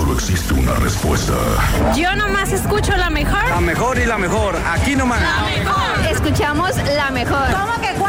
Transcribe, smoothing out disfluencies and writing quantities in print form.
solo existe una respuesta. Yo nomás escucho la mejor. La mejor y la mejor. Aquí nomás. La mejor. Escuchamos la mejor. ¿Cómo que